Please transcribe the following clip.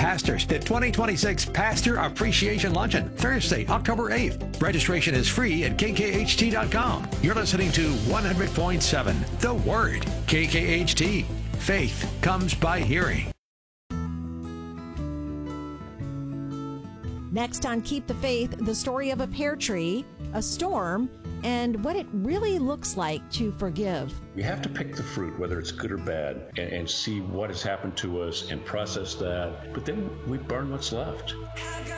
pastors, the 2026 Pastor Appreciation Luncheon, Thursday, October 8th. Registration is free at kkht.com. You're listening to 100.7 The Word. KKHT. Faith comes by hearing. Next on Keep the Faith, the story of a pear tree, a storm, and what it really looks like to forgive. We have to pick the fruit, whether it's good or bad, and see what has happened to us and process that. But then we burn what's left.